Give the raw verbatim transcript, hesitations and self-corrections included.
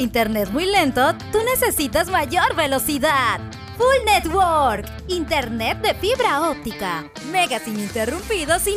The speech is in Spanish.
internet muy lento, tú necesitas mayor velocidad. Full Network, internet de fibra óptica, megas ininterrumpidos sin